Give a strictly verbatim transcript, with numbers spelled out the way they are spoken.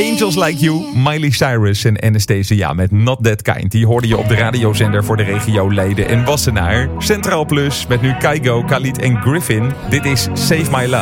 Angels Like You, Miley Cyrus en Anastasia met Not That Kind. Die hoorde je op de radiozender voor de regio Leiden en Wassenaar. Centraal Plus met nu Kygo, Khalid en Griffin. Dit is Save My Love.